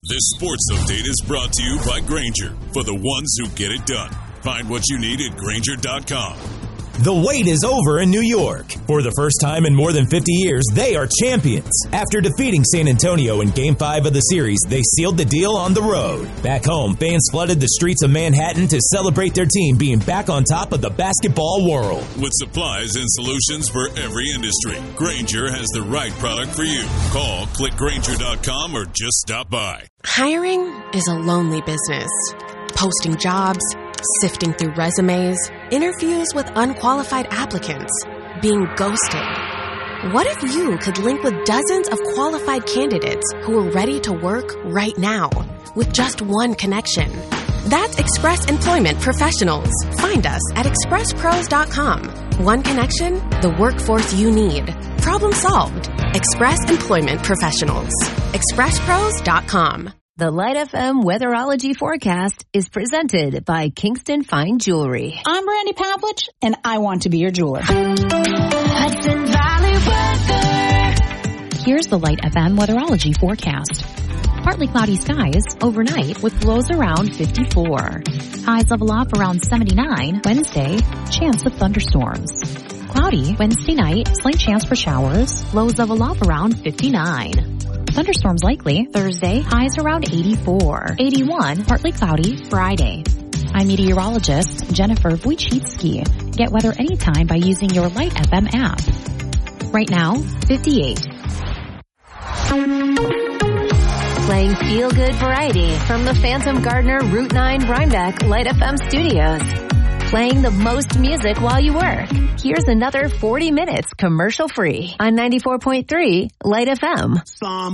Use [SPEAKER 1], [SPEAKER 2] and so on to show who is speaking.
[SPEAKER 1] This sports update is brought to you by Grainger, for the ones who get it done. Find what you need at Grainger.com.
[SPEAKER 2] The wait is over in New York. For the first time in more than 50 years, they are champions. After defeating San Antonio in Game 5 of the series, they sealed the deal on the road. Back home, fans flooded the streets of Manhattan to celebrate their team being back on top of the basketball world.
[SPEAKER 1] With supplies and solutions for every industry, Grainger has the right product for you. Call, click Grainger.com, or just stop by.
[SPEAKER 3] Hiring is a lonely business. Posting jobs, sifting through resumes, interviews with unqualified applicants, being ghosted. What if you could link with dozens of qualified candidates who are ready to work right now with just one connection? That's Express Employment Professionals. Find us at expresspros.com. One connection, the workforce you need. Problem solved. Express Employment Professionals. expresspros.com.
[SPEAKER 4] The Light FM Weatherology Forecast is presented by Kingston Fine Jewelry.
[SPEAKER 5] I'm Brandy Pavlich, and I want to be your jeweler.
[SPEAKER 4] Hudson Valley weather.
[SPEAKER 6] Here's the Light FM Weatherology Forecast. Partly cloudy skies overnight with lows around 54. Highs level off around 79. Wednesday, chance of thunderstorms. Cloudy Wednesday night, slight chance for showers. Lows level off around 59. Thunderstorms likely Thursday, highs around 84. 81, partly cloudy Friday. I'm meteorologist Jennifer Wojcicki. Get weather anytime by using your Light FM app. Right now, 58.
[SPEAKER 4] Playing feel-good variety from the Phantom Gardener Route 9 Rhinebeck Light FM studios. Playing the most music while you work. Here's another 40 minutes commercial-free on 94.3 Light FM.